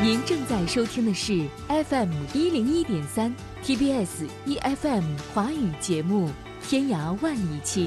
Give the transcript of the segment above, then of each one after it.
您正在收听的是 FM101.3 TBS EFM 华语节目《天涯万里情》。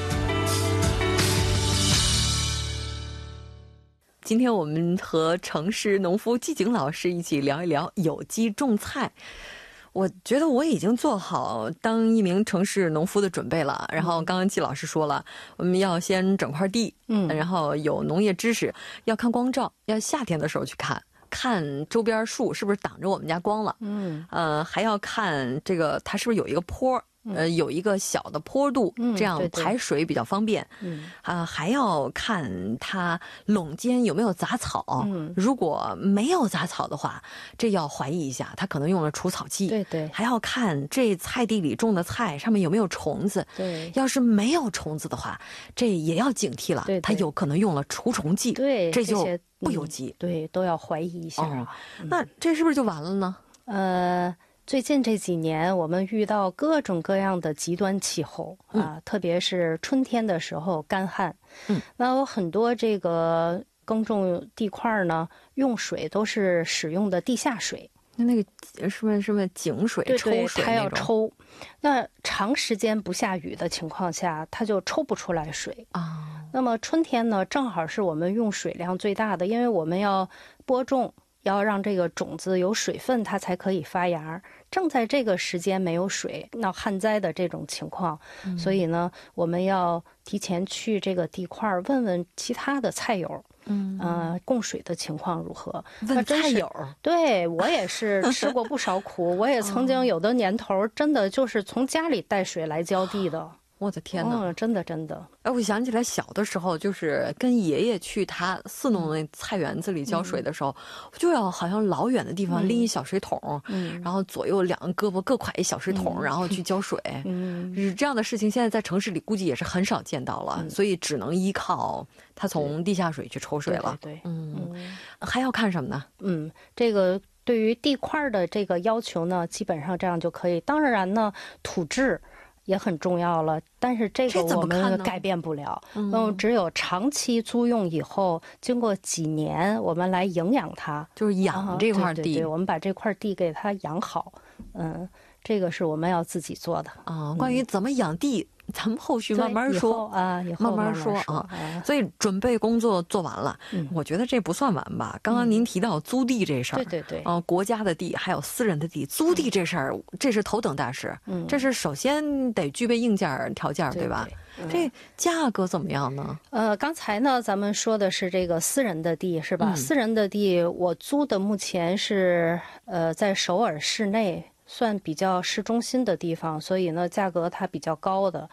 今天我们和城市农夫季景老师一起聊一聊有机种菜。我觉得我已经做好当一名城市农夫的准备了。然后刚刚季老师说了，我们要先整块地，然后有农业知识，要看光照，要夏天的时候去看周边树是不是挡着我们家光了，还要看这个它是不是有一个坡，有一个小的坡度，这样排水比较方便。还要看它垄间有没有杂草，如果没有杂草的话，这要怀疑一下，它可能用了除草剂。对对，还要看这菜地里种的菜上面有没有虫子。对，要是没有虫子的话，这也要警惕了，它有可能用了除虫剂。对，这就不有机。对，都要怀疑一下。那这是不是就完了呢？ 最近这几年我们遇到各种各样的极端气候啊，特别是春天的时候干旱。那有很多这个耕种地块呢，用水都是使用的地下水。 那个是不是井水？ 对对，它要抽。那长时间不下雨的情况下，它就抽不出来水啊。那么春天呢，正好是我们用水量最大的，因为我们要播种，要让这个种子有水分，它才可以发芽。正在这个时间没有水，闹旱灾的这种情况，所以呢，我们要提前去这个地块问问其他的菜友，供水的情况如何？ 问菜友？ 对，我也是吃过不少苦，我也曾经有的年头真的就是从家里带水来浇地的。 我的天哪！ 真的真的。 我想起来小的时候，就是跟爷爷去他四弄那菜园子里浇水的时候，就要好像老远的地方拎一小水桶，然后左右两个胳膊各挎一小水桶，然后去浇水。这样的事情现在在城市里估计也是很少见到了，所以只能依靠他从地下水去抽水了。对，还要看什么呢？ 这个对于地块的这个要求呢，基本上这样就可以。当然呢，土质也很重要了，但是这个我们改变不了。只有长期租用以后，经过几年，我们来营养它， 就是养这块地。 对，我们把这块地给它养好。这个是我们要自己做的啊。关于怎么养地，咱们后续慢慢说啊，慢慢说啊。所以准备工作做完了，我觉得这不算完吧。刚刚您提到租地这事儿， 对， 国家的地还有私人的地，租地这事儿，这是头等大事。这是首先得具备硬件条件，对吧？这价格怎么样呢？ 刚才呢，咱们说的是这个私人的地，是吧？私人的地，我租的目前是在首尔市内。算比较市中心的地方，所以呢，价格它比较高的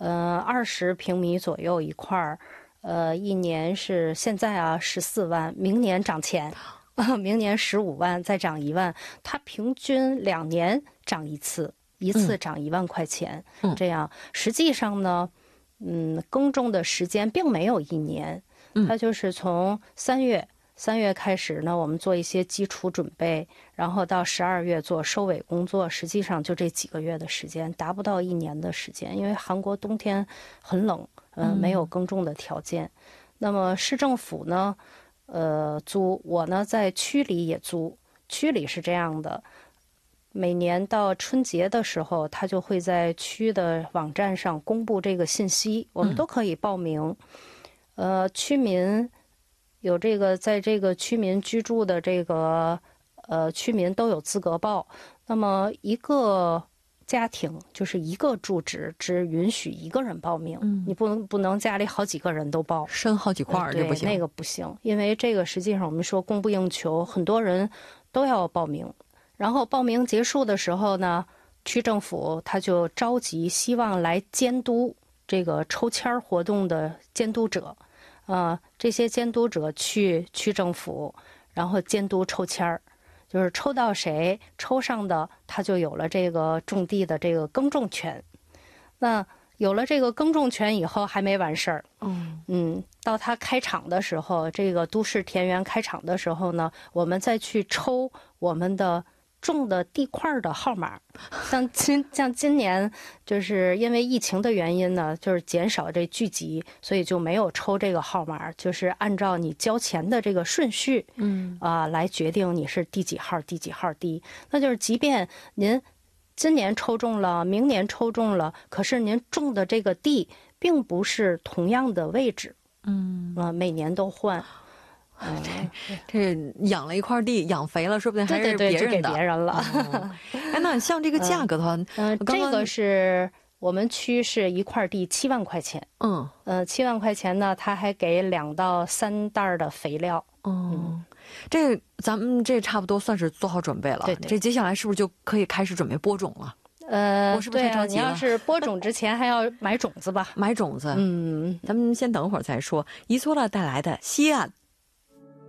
，20平米左右一块儿，一年是现在14万，明年涨钱，明年15万，再涨1万，它平均2年涨一次涨1万块钱，这样实际上呢，耕种的时间并没有1年，它就是从3月开始呢，我们做一些基础准备，然后到12月做收尾工作，实际上就这几个月的时间，达不到1年的时间，因为韩国冬天很冷，没有耕种的条件。那么市政府呢，租，我呢在区里也租，区里是这样的，每年到春节的时候，他就会在区的网站上公布这个信息，我们都可以报名。区民有这个在这个区民居住的这个区民都有资格报。那么一个家庭就是一个住址只允许1个人报名，你不能家里好几个人都报， 生好几块这不行。 那个不行，因为这个实际上我们说供不应求，很多人都要报名。然后报名结束的时候呢，区政府他就召集希望来监督这个抽签活动的监督者。这些监督者去区政府，然后监督抽签儿，就是抽到谁抽上的，他就有了这个种地的这个耕种权。那有了这个耕种权以后还没完事儿，到他开场的时候，这个都市田园开场的时候呢，我们再去抽我们的种的地块的号码。像今年就是因为疫情的原因呢，就是减少这聚集，所以就没有抽这个号码，就是按照你交钱的这个顺序，来决定你是第几号第几号地。那就是即便您今年抽中了，明年抽中了，可是您种的这个地并不是同样的位置，每年都换。 这养了一块地，养肥了，说不定还是别人的， 对，就给别人了。 哎，那像这个价格的话， 这个是我们区是一块地7万块钱。7万块钱呢，他还给2到3袋的肥料。 这咱们这差不多算是做好准备了。 对， 这接下来是不是就可以开始准备播种了？我是不是太着急了？ 你要是播种之前还要买种子吧？ 买种子。咱们先等会儿再说。一错了带来的西安